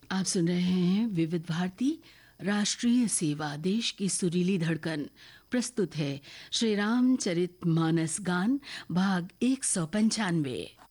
आप सुन रहे हैं विविध भारती राष्ट्रीय सेवा, देश की सुरीली धड़कन। प्रस्तुत है श्री रामचरित मानस गान भाग 195।